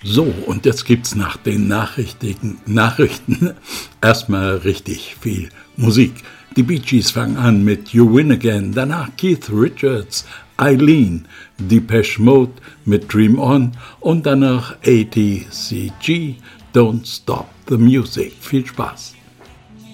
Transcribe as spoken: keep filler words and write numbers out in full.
So, und jetzt gibt's nach den Nachrichten, Nachrichten erstmal richtig viel Musik. Die Bee Gees fangen an mit You Win Again, danach Keith Richards, Eileen, Depeche Mode mit Dream On und danach A T C G, Don't Stop the Music. Viel Spaß!